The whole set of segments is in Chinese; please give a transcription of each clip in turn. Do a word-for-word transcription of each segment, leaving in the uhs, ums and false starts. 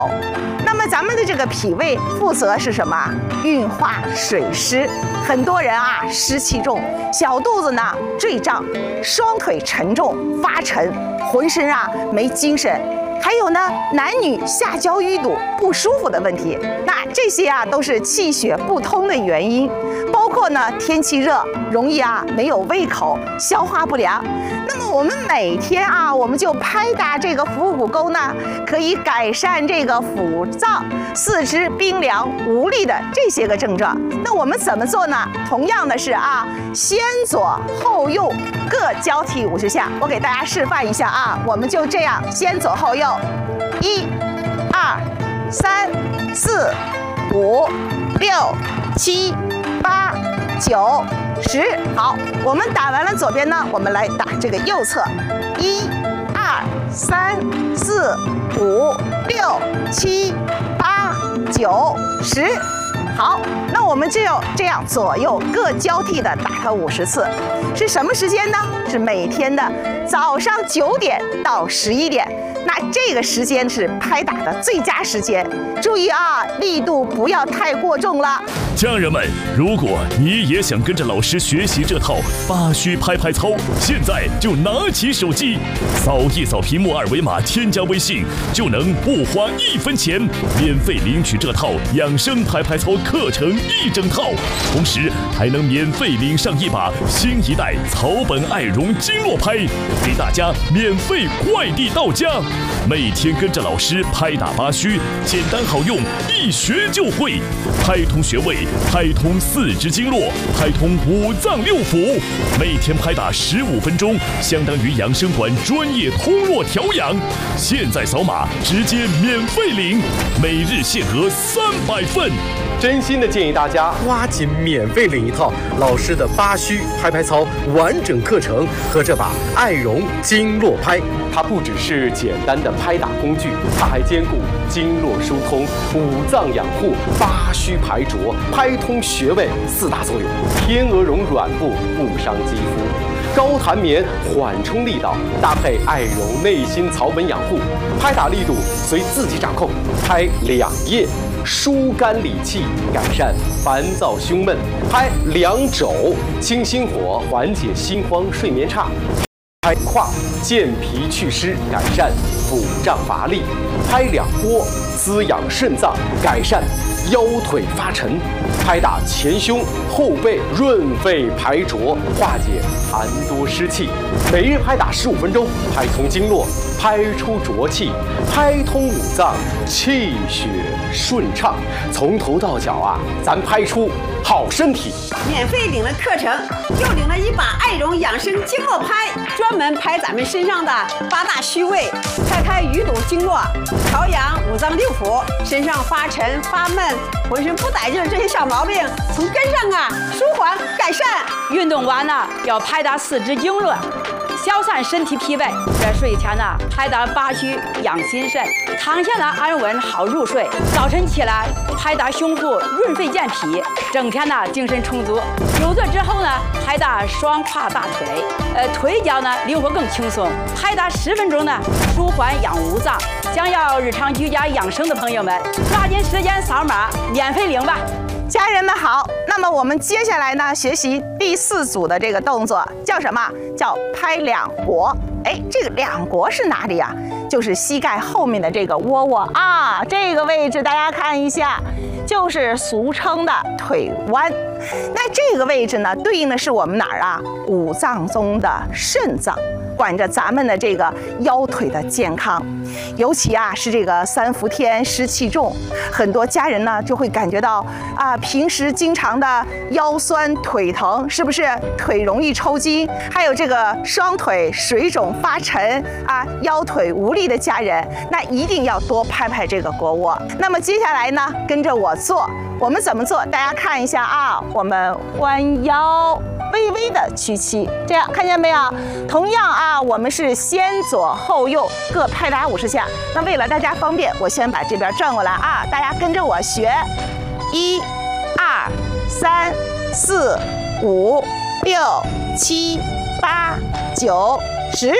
那么咱们的这个脾胃负责是什么？运化水湿。很多人啊湿气重，小肚子呢坠胀，双腿沉重发沉，浑身啊没精神。还有呢，男女下焦淤堵不舒服的问题，那这些啊都是气血不通的原因。包括呢天气热，容易啊没有胃口，消化不良。那么我们每天啊，我们就拍打这个腹股沟呢，可以改善这个腹胀、四肢冰凉无力的这些个症状。那我们怎么做呢？同样的是啊，先左后右各交替五十下。我给大家示范一下啊，我们就这样先左后右，一、二、三、四、五、六、七、八、九、十。好，我们打完了左边呢，我们来打这个右侧，一、二、三、四、五、六、七、八、九、十。好，那我们就这样左右各交替的打它五十次，是什么时间呢？是每天的早上九点到十一点。那这个时间是拍打的最佳时间，注意啊，力度不要太过重了。 家人们，如果你也想跟着老师学习这套八虚拍拍操，现在就拿起手机，扫一扫屏幕二维码，添加微信，就能不花一分钱，免费领取这套养生拍拍操课程一整套，同时还能免费领上一把新一代草本爱绒经络拍，给大家免费快递到家。每天跟着老师拍打八虚，简单好用，一学就会，拍通穴位，拍通四肢经络，拍通五脏六腑。每天拍打十五分钟，相当于养生馆专业通络调养。现在扫码直接免费领，每日限额三百份。 真心的建议大家抓紧免费领一套老师的八虚拍拍操完整课程和这把爱绒经络拍。它不只是简单的拍打工具，它还兼顾经络疏通、五脏养护、八虚排浊、拍通穴位四大作用。天鹅绒软布不伤肌肤，高弹棉缓冲力道，搭配爱绒内心草本养护，拍打力度随自己掌控，拍两页。疏肝理气，改善烦躁胸闷；拍两肘，清心火，缓解心慌睡眠差；拍胯，健脾祛湿，改善腹胀乏力；拍两波，滋养肾脏，改善腰腿发沉；拍打前胸、后背，润肺排浊，化解痰多湿气。每日拍打十五分钟，拍通经络，拍出浊气，拍通五脏，气血顺畅，从头到脚啊，咱拍出好身体。 免费领了课程，又领了一把爱绒养生经络拍，专门拍咱们身上的八大虚位，拍开淤堵经络，调养五脏六腑，身上发沉发闷、浑身不得劲这些小毛病，从根上啊舒缓改善。 运动完了要拍打四肢经络，消散身体疲惫。在睡前呢，拍打八虚养心肾，躺下呢安稳好入睡。早晨起来拍打胸腹润肺健脾，整天呢精神充足。久坐之后呢，拍打双胯大腿，呃腿脚呢灵活更轻松。拍打十分钟呢，舒缓养五脏。想要日常居家养生的朋友们，抓紧时间扫码免费领吧。 家人们好，那么我们接下来呢，学习第四组的这个动作叫什么？叫拍两国。哎，这个两国是哪里呀？就是膝盖后面的这个窝窝啊，这个位置大家看一下，就是俗称的腿弯。那这个位置呢，对应的是我们哪儿啊？五脏中的肾脏。管着咱们的这个腰腿的健康，尤其啊是这个三伏天湿气重，很多家人呢就会感觉到啊，平时经常的腰酸腿疼，是不是腿容易抽筋？还有这个双腿水肿发沉啊，腰腿无力的家人，那一定要多拍拍这个腘窝。那么接下来呢，跟着我做，我们怎么做？大家看一下啊，我们弯腰。微微的屈膝，这样看见没有？同样啊，我们是先左后右各拍打五十下。那为了大家方便，我先把这边转过来啊，大家跟着我学，一、二、三、四、五、六、七、八、九、十。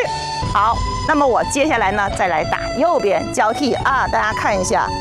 好，那么我接下来呢，再来打右边交替啊，大家看一下。